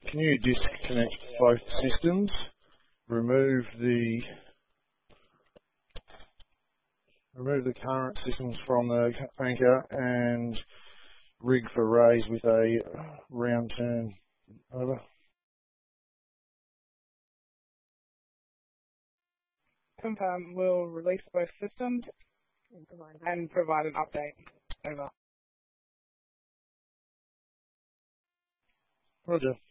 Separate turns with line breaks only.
Can you disconnect both systems, remove the current systems from the anchor and rig for raise with a round turn? Over.
Confirm. We'll release both systems and provide an update. Over.
Roger.